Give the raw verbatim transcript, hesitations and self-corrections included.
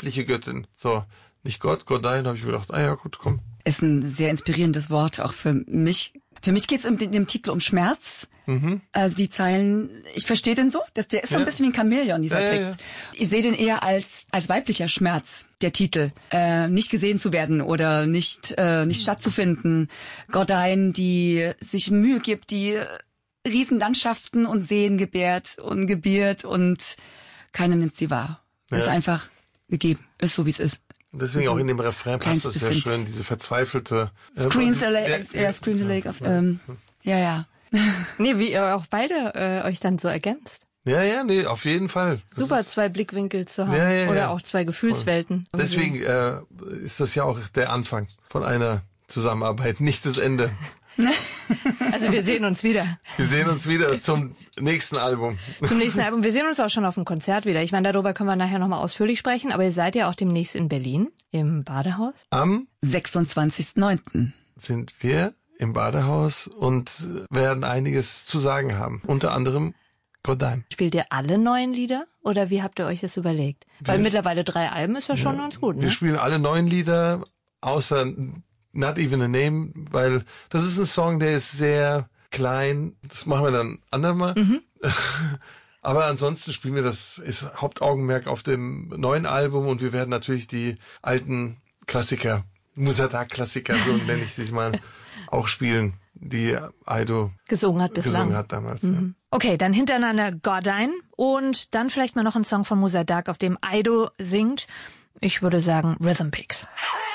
weibliche Göttin. So, nicht Gott, Godein, habe ich mir gedacht, ah ja, gut, komm. Ist ein sehr inspirierendes Wort, auch für mich. Für mich geht es in dem Titel um Schmerz. Mhm. Also die Zeilen, ich verstehe den so, dass der ist so ein ja. bisschen wie ein Chamäleon, dieser ja, Text. Ja, ja. Ich sehe den eher als als weiblicher Schmerz, der Titel. Äh, nicht gesehen zu werden oder nicht äh, nicht stattzufinden. Godein, die sich Mühe gibt, die Riesenlandschaften und Seen gebärt und gebiert und keiner nimmt sie wahr. Ja. Ist einfach gegeben, ist so wie es ist. Und deswegen auch in dem Refrain passt das sehr schön, diese verzweifelte... Screams äh, a Lake, ja, ja, Screams a Lake. Auf, ähm, ja, ja. Nee, wie ihr auch beide äh, euch dann so ergänzt. Ja, ja, nee, auf jeden Fall. Das Super, ist, zwei Blickwinkel zu haben. Ja, ja, ja. Oder auch zwei Gefühlswelten. Voll. Deswegen äh, ist das ja auch der Anfang von einer Zusammenarbeit, nicht das Ende. Also wir sehen uns wieder. Wir sehen uns wieder zum nächsten Album. Zum nächsten Album. Wir sehen uns auch schon auf dem Konzert wieder. Ich meine, darüber können wir nachher nochmal ausführlich sprechen. Aber ihr seid ja auch demnächst in Berlin im Badehaus. Am sechsundzwanzigsten neunten sind wir im Badehaus und werden einiges zu sagen haben. Unter anderem Godein. Spielt ihr alle neuen Lieder oder wie habt ihr euch das überlegt? Weil wir, mittlerweile drei Alben ist ja schon ja, ganz gut, ne? Wir spielen alle neuen Lieder, außer Not Even a Name, weil das ist ein Song, der ist sehr klein. Das machen wir dann andermal. Mhm. Aber ansonsten spielen wir, das ist Hauptaugenmerk auf dem neuen Album und wir werden natürlich die alten Klassiker, Musadag-Klassiker, so nenne ich sie mal, auch spielen, die Aido gesungen hat bislang. Gesungen hat damals. Mhm. Ja. Okay, dann hintereinander Godein und dann vielleicht mal noch ein Song von Musadag, auf dem Aido singt. Ich würde sagen Rhythm Picks.